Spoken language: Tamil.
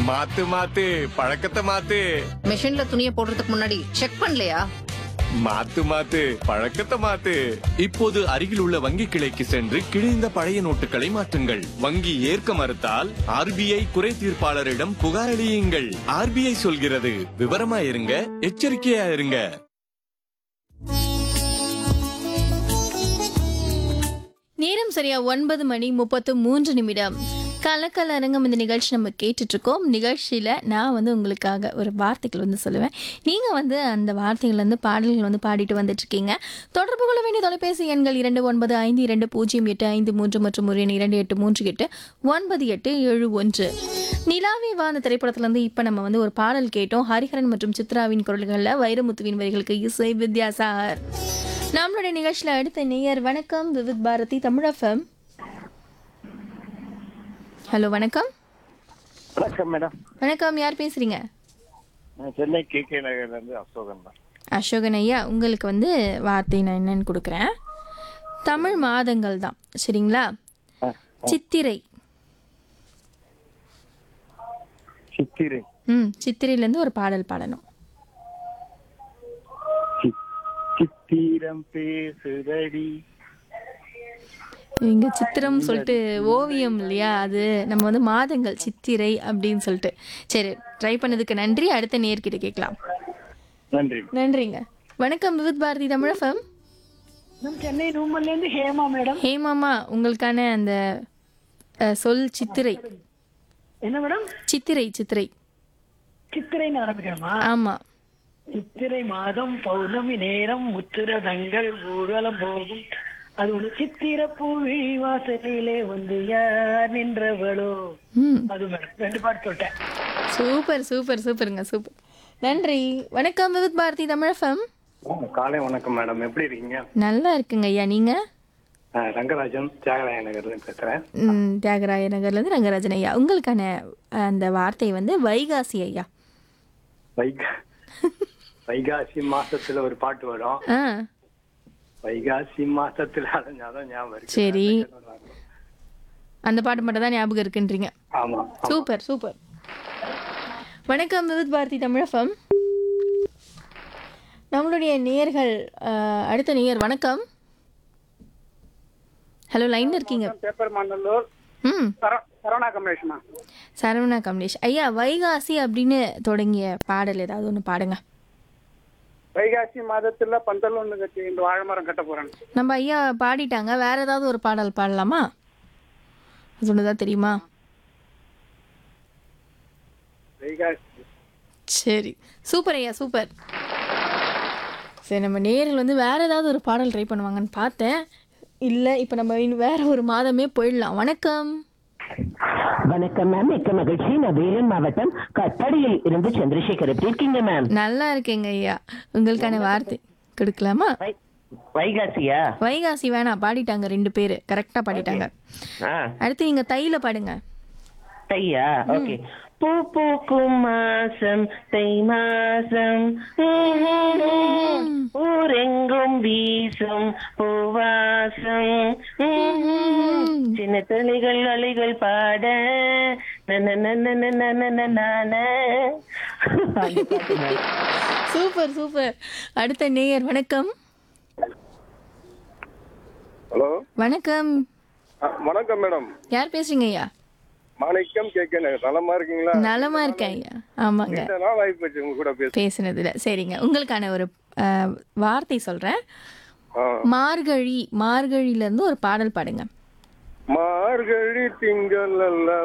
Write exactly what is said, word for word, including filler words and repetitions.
மாத்து மாத்து பழக்கத்தை மாத்து. மிஷின்ல துணியை போடுறதுக்கு முன்னாடி செக் பண்ணலையா? மாத்து மாத்து பழக்கத்தை மாத்து. இப்போது அருகில் உள்ள வங்கி கிளைக்கு சென்று கிழிந்த பழைய நோட்டுகளை மாற்றுங்கள். வங்கி ஏற்க மறுத்தால் ஆர்பிஐ குறை தீர்ப்பாளரிடம் புகார் அளியுங்கள். ஆர்பிஐ சொல்கிறது, விவரமா இருங்க, எச்சரிக்கையா இருங்க. நேரம் சரியா ஒன்பது மணி முப்பத்து மூன்று நிமிடம். கலக்கல் அரங்கம் இந்த நிகழ்ச்சி நம்ம கேட்டுட்டு இருக்கோம். நிகழ்ச்சியில் நான் வந்து உங்களுக்காக ஒரு வார்த்தைகள் வந்து சொல்லுவேன். நீங்கள் வந்து அந்த வார்த்தைகள் வந்து பாடல்கள் வந்து பாடிட்டு வந்துட்டு இருக்கீங்க. தொடர்பு கொள்ள வேண்டிய தொலைபேசி எண்கள் இரண்டு ஒன்பது ஐந்து இரண்டு பூஜ்ஜியம் எட்டு ஐந்து மூன்று மற்றும் ஒரு எண் இரண்டு எட்டு மூன்று எட்டு ஒன்பது எட்டு ஏழு ஒன்று. நிலாவே வா அந்த திரைப்படத்துலேருந்து இப்போ நம்ம வந்து ஒரு பாடல் கேட்டோம். ஹரிஹரன் மற்றும் சித்ராவின் குரல்களில் வைரமுத்துவின் வரிகளுக்கு இசை வித்யாசாகர். நம்மளுடைய நிகழ்ச்சியில் அடுத்த நேயர். வணக்கம், விவித் பாரதி தமிழ் எஃப்எம். ஹலோ, வணக்கம். வணக்கம் மேடம். வணக்கம், யார் பேசுறீங்க? நான் சென்னை கே கே நகர்ல இருந்து அசோகன் தான். அசோகன் ஐயா, உங்களுக்கு வந்து வார்த்தை நான் என்னன்னு கொடுக்குறேன். தமிழ் மாதங்கள் தான், சரிங்களா? சித்திரை. சித்திரை. ம் சித்திரையிலேருந்து ஒரு பாடல் பாடணும். சித்திரம் பேசுதடி. இங்க சித்திரம் சொல்லிட்டு ஓவியம் இல்லையா, அது நம்ம வந்து மாதங்கள் சித்திரை அப்படின்னு சொல்லிட்டு. சரி, ட்ரை பண்ணதுக்கு நன்றி. அடுத்த நேர்கிட்ட கேட்கலாம். நன்றி. நன்றிங்க. வணக்கம், விவித் பாரதி தமிழ் எஃப்எம். சென்னை ரூமல்ல இருந்து ஹேமா மேடம். ஹேமாமா, உங்களுக்கான அந்த அஹ், சொல் சித்திரை. என்ன மேடம்? சித்திரை சித்திரை சித்திரைன்னு ஆரம்பிக்கணுமா? ஆமா. சித்திரை மாதம் பௌர்ணமி நேரம் முத்திரதங்கள் ஊர்வலம் போகும். அது ஒரு சித்திர பூவி வாசலிலே வந்து யார் நின்றவளோ. ம் அது மேடம் ரெண்டு பாட்டு சொல்லிட்டேன். சூப்பர் சூப்பர் சூப்பருங்க, சூப்பர். நன்றி. வணக்கம், விவித் பாரதி தமிழ் எஃப்எம். காலை வணக்கம் மேடம், எப்படி இருக்கீங்க? நல்லா இருக்குங்க ஐயா. நீங்க? ஆ, ரங்கராஜன் தியாகராய நகர்ல இருந்து பேசுறேன். ம் தியாகராய நகர்லேருந்து ரங்கராஜன் ஐயா. உங்களுக்கான அந்த வார்த்தை வந்து வைகாசி ஐயா. வைகா வைகாசி மாசத்துல ஒரு பாட்டு வரும். ஆ வைகாசி மாசத்துல அடைஞ்சாதான் ஞாபகம் இருக்கு. சரி, அந்த பாட்டு மட்டும் தான் ஞாபகம் இருக்குன்றீங்க. ஆமா. Super super. வணக்கம், விவித் பாரதி தமிழ் எஃப்எம். நம்மளுடைய நேயர்கள். அஹ், அடுத்த நேயர். வணக்கம். ஹலோ, லைன்ல இருக்கீங்க? பேப்பர் மண்டலூர் ம் சரவணா கமலேஷ்மா. சரவணா கமலேஷ் ஐயா. வைகாசி அப்படின்னு தொடங்கிய பாடல் ஏதாவது ஒன்று பாடுங்க. வைகாசி மாதத்துல பந்தல் ஒண்ணு கட்டி இந்த வாழை மரம் கட்ட போறேன். நம்ம ஐயா பாடிட்டாங்க, வேற ஏதாவது ஒரு பாடல் பாடலாமா? அது ஒண்ணுதான் தெரியுமா? வைகாசி. சரி, சூப்பர் ஐயா, சூப்பர். சரி, நம்ம நேரில் வந்து வேற ஏதாவது ஒரு பாடல் ட்ரை பண்ணுவாங்கன்னு பார்த்தேன். இல்லை, இப்போ நம்ம இன்னும் வேற ஒரு மாதமே போயிடலாம். வணக்கம். வணக்கம் மேம், மிக்க மகிழ்ச்சி. நான் வேலூர் மாவட்டம் கட்டடியில் இருந்து சந்திரசேகர். எப்படி இருக்கீங்க மேம்? நல்லா இருக்கேங்க ஐயா. உங்களுக்கான வார்த்தை கொடுக்கலாமா? வை- வைகாசியா? வைகாசி வேணாம், பாடிட்டாங்க ரெண்டு பேரு, கரெக்டா பாடிட்டாங்க. ஆ, அடுத்து நீங்க தையில பாடுங்க. தையா? ஓகே. பூ பூக்கும் மாசம் தை மாசம், ஊரெங்கும் வீசும் பூவாசம், சின்ன துளிகள் அலைகள் பாட நன நன நன நன நன. அந்த பாட்டு மேம். Super super. அடுத்த நேயர். வணக்கம். ஹலோ, வணக்கம். வணக்கம் மேடம். யார் பேசுறீங்க ஐயா? மாணிக்கம் கேட்க நலமா இருக்கீங்களா? நலமா இருக்கேன் ஐயா. ஆமாங்க, இந்த நாள் ஆகி போச்சு உங்க கூட பேச. பேசுனதுல. சரிங்க, உங்களுக்கான ஒரு அஹ், வார்த்தை சொல்றேன். ஆ. மார்கழி. மார்கழியில இருந்து ஒரு பாடல் பாடுங்க. மார்கழி திங்கள் அல்ல